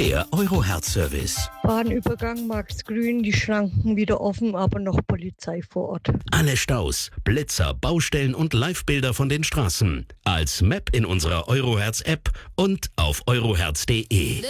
Der Euroherz-Service. Bahnübergang Marxgrün, die Schranken wieder offen, aber noch Polizei vor Ort. Alle Staus, Blitzer, Baustellen und Livebilder von den Straßen. Als Map in unserer Euroherz-App und auf euroherz.de.